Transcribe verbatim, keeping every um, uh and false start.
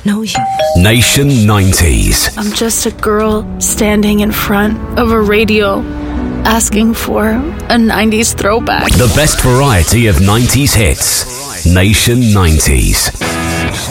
No use. Nation nineties. I'm just a girl standing in front of a radio asking for a nineties throwback. The best variety of nineties hits. Nation nineties.